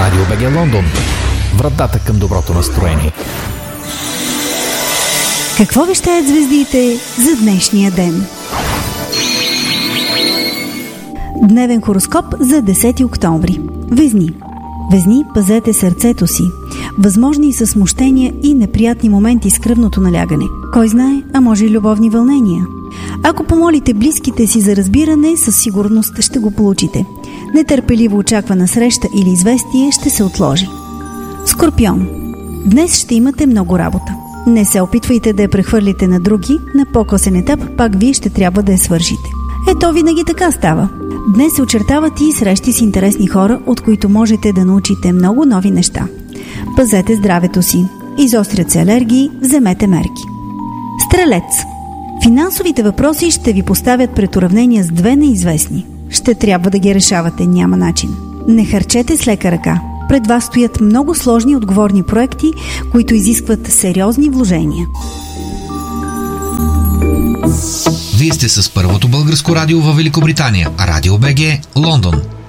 Радио БГ Лондон. Вратата към доброто настроение. Какво вещаят звездите за днешния ден? Дневен хороскоп за 10 октомври. Везни. Везни, пазете сърцето си. Възможни са смущения и неприятни моменти с кръвното налягане. Кой знае, а може и любовни вълнения. Ако помолите близките си за разбиране, със сигурност ще го получите. Нетърпеливо очаквана среща или известие ще се отложи. Скорпион. Днес ще имате много работа. Не се опитвайте да я прехвърлите на други, на по-късен етап пак вие ще трябва да я свършите. Ето винаги така става. Днес се очертават и срещи с интересни хора, от които можете да научите много нови неща. Пазете здравето си. Изострят се алергии, вземете мерки. Стрелец. Финансовите въпроси ще ви поставят пред уравнения с две неизвестни. Ще трябва да ги решавате, няма начин. Не харчете с лека ръка. Пред вас стоят много сложни и отговорни проекти, които изискват сериозни вложения. Вие сте с първото българско радио във Великобритания, Радио БГ, Лондон.